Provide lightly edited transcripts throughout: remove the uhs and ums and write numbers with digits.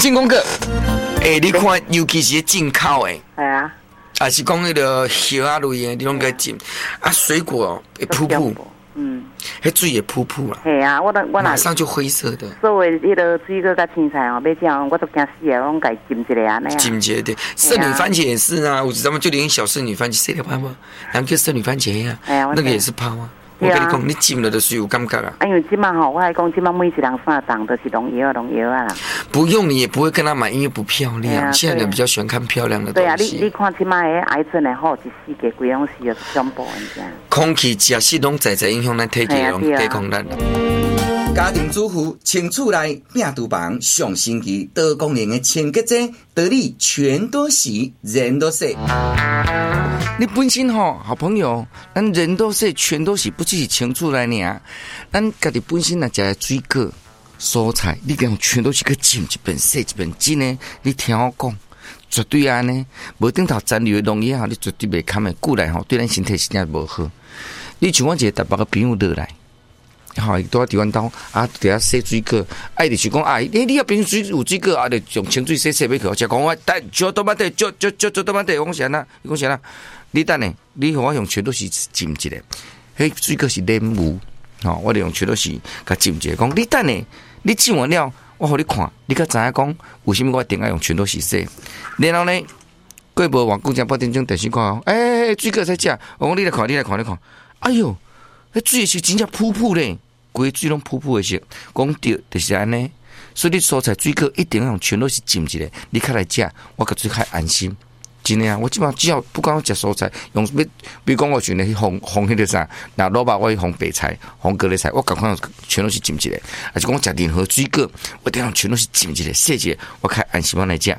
庆功哥，你看，尤其是进口的，还是讲那个叶啊类的，你拢个浸啊，水果会扑扑，迄水也扑扑啦。 系啊， 马上就灰色的。 所以迄个水果甲青菜哦，要这样我都惊死啊！我拢家浸一下安尼。 浸一下对，圣女番茄也是啊，我咱们就连小圣女番茄，谁来泡吗？然后叫圣女番茄呀，那个也是泡啊。我跟你讲，你浸了的水有感觉啊。 因为今嘛吼，我还讲今嘛每一人3档都是农药啊啦。 不用，你也不会跟他买，因为不漂亮。现在人比较喜欢看漂亮的东西。 对啊，你看今嘛的癌症的好一世界规拢是全部人家。 空气食食拢在影响咱体质，拢抵抗咱。 家庭主妇清厝内病毒房上星期多功能的清洁剂，得力全都洗，人都洗。 你本身好朋友，咱人都洗，全都洗，不只是清厝内尔，咱家己本身食水果、蔬菜，你讲全都是去浸一遍、洗一遍，真呢，你听我讲，绝对安尼，无顶头残留的农药，你绝对袂堪的，久来对咱身体实在无好。你像我一个台北的朋友落来。都在台湾岛啊，底下洗水果，就是讲你要冰水有水果啊，就用清水洗要去，我讲我但就多巴地，就多巴地，我讲啥？你讲啥？你等下，你和我用全都是浸一下，迄水果是莲雾，我就用全都是甲浸一下。讲你等下，你浸完了，我互你看，你甲知影讲为什么我一定要用全都是洗？然后呢，过无偌久，半点钟电视看水果在食，我讲你来看，哎哟，迄水是真正扑扑咧。规水拢扑扑的色，讲对就是安尼，所以你蔬菜水果一定要用全都是浸一下，你较来食，我较最较安心。真的啊，我基本上只要不管我食蔬菜，用比如讲我选的红迄个啥，那萝卜我红白菜、红格类菜，我赶快全都是浸一下。还是讲我食任何水果，我一定要全都是浸一下、洗一下，我较安心我来食。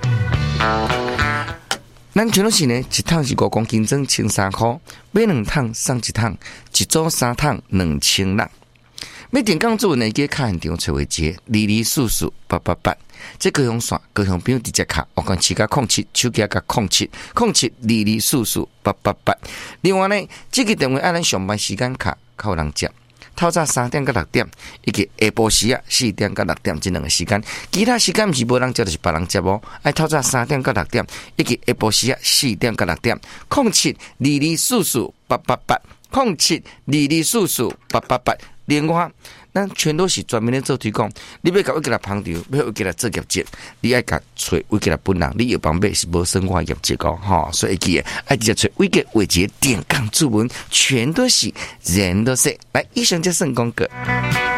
咱全都是呢，一桶是5公斤装，13块，买2桶送1桶，一组3桶2600。每点刚做那个卡现场找回节，2244888，这个用线高雄朋友直接卡，我讲7加07，手机加0722448888。另外呢，这个电话按咱上班时间卡，靠人接。透早3点到6点，以及下晡时啊4点到6点这2个时间，其他时间不是无人接，就是别人接哦。透早3点到6点，以及下晡时啊4点到6点，0722448888，0722448888。另外，咱全都是专门咧做推广。你要甲我给他捧场，要我给他做业绩，你爱甲找我给他本人，你有帮买是无生活业绩个吼。所以记得爱直接找我给伟杰点杠注文，全都是人都是来，以上就成功个。